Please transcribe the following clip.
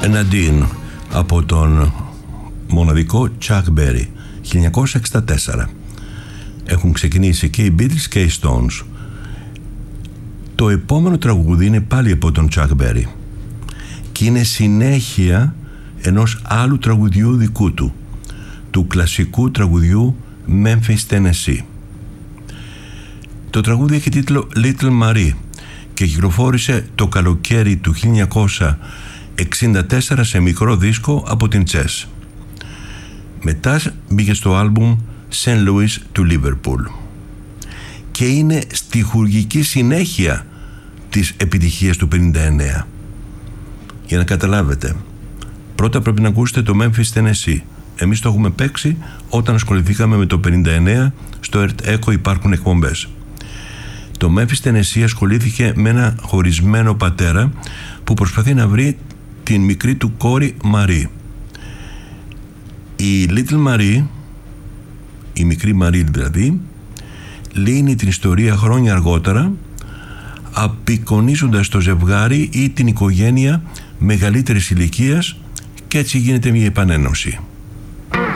Nadine από τον μοναδικό Chuck Berry, 1964. Έχουν ξεκινήσει και οι Beatles και οι Stones. Το επόμενο τραγούδι είναι πάλι από τον Chuck Berry και είναι συνέχεια ενός άλλου τραγουδιού δικού του κλασικού τραγουδιού Memphis, Tennessee. Το τραγούδι έχει τίτλο Little Marie και κυκλοφόρησε το καλοκαίρι του 1964 σε μικρό δίσκο από την Chess. Μετά μπήκε στο άλμπουμ St. Louis του Liverpool και είναι στιχουργική συνέχεια της επιτυχίας του 59. Για να καταλάβετε, πρώτα πρέπει να ακούσετε το Memphis, Tennessee. Εμείς το έχουμε παίξει όταν ασχοληθήκαμε με το 59. Στο Earth Echo υπάρχουν εκπομπές. Το Memphis, Tennessee ασχολήθηκε με ένα χωρισμένο πατέρα που προσπαθεί να βρει την μικρή του κόρη Marie. Η Little Marie, η μικρή Marie δηλαδή, λύνει την ιστορία χρόνια αργότερα, απεικονίζοντας το ζευγάρι ή την οικογένεια μεγαλύτερης ηλικίας, και έτσι γίνεται μια επανένωση.